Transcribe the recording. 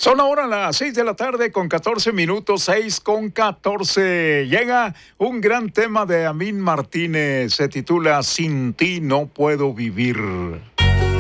Son ahora las 6 de la tarde con 14 minutos, 6 con 14. Llega un gran tema de Amín Martínez, se titula Sin ti no puedo vivir.